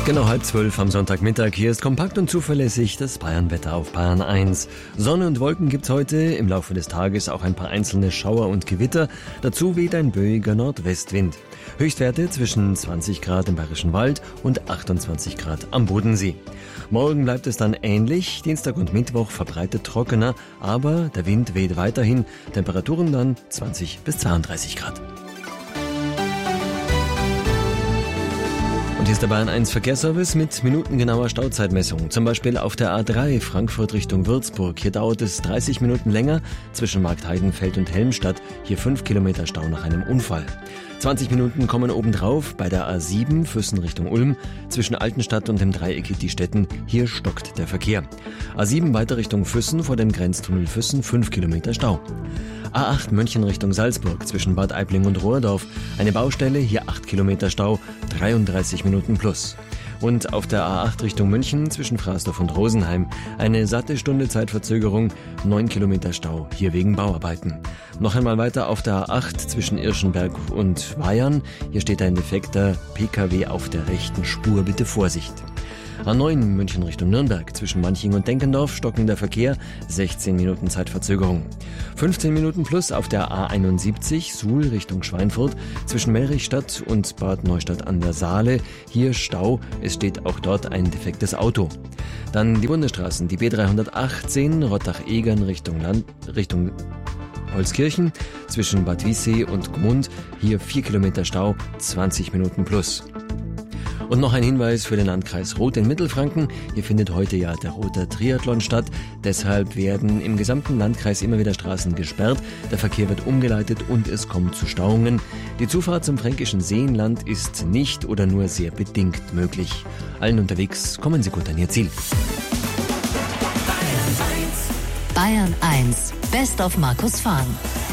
Genau 11:30 am Sonntagmittag. Hier ist kompakt und zuverlässig das Bayern-Wetter auf Bayern 1. Sonne und Wolken gibt's heute, im Laufe des Tages auch ein paar einzelne Schauer und Gewitter. Dazu weht ein böiger Nordwestwind. Höchstwerte zwischen 20 Grad im Bayerischen Wald und 28 Grad am Bodensee. Morgen bleibt es dann ähnlich, Dienstag und Mittwoch verbreitet trockener, aber der Wind weht weiterhin, Temperaturen dann 20 bis 32 Grad. Und hier ist der Bayern 1 Verkehrsservice mit minutengenauer Stauzeitmessung. Zum Beispiel auf der A3 Frankfurt Richtung Würzburg. Hier dauert es 30 Minuten länger zwischen Marktheidenfeld und Helmstadt. Hier 5 Kilometer Stau nach einem Unfall. 20 Minuten kommen obendrauf bei der A7 Füssen Richtung Ulm. Zwischen Altenstadt und dem Dreieck Diestetten. Hier stockt der Verkehr. A7 weiter Richtung Füssen vor dem Grenztunnel Füssen 5 Kilometer Stau. A8 München Richtung Salzburg zwischen Bad Aibling und Rohrdorf. Eine Baustelle, hier 8 Kilometer Stau, 33 Minuten plus. Und auf der A8 Richtung München zwischen Fraßdorf und Rosenheim eine satte Stunde Zeitverzögerung, 9 Kilometer Stau, hier wegen Bauarbeiten. Noch einmal weiter auf der A8 zwischen Irschenberg und Weyern. Hier steht ein defekter PKW auf der rechten Spur, bitte Vorsicht. A9 München Richtung Nürnberg zwischen Manching und Denkendorf stockender Verkehr, 16 Minuten Zeitverzögerung. 15 Minuten plus auf der A71 Suhl Richtung Schweinfurt zwischen Melrichstadt und Bad Neustadt an der Saale. Hier Stau, es steht auch dort ein defektes Auto. Dann die Bundesstraßen, die B318 Rottach-Egern Richtung Holzkirchen zwischen Bad Wiessee und Gmund. Hier 4 Kilometer Stau, 20 Minuten plus. Und noch ein Hinweis für den Landkreis Roth in Mittelfranken. Hier findet heute ja der Rother Triathlon statt. Deshalb werden im gesamten Landkreis immer wieder Straßen gesperrt. Der Verkehr wird umgeleitet und es kommt zu Stauungen. Die Zufahrt zum fränkischen Seenland ist nicht oder nur sehr bedingt möglich. Allen unterwegs, kommen Sie gut an Ihr Ziel. Bayern 1, Best of Markus Fahn.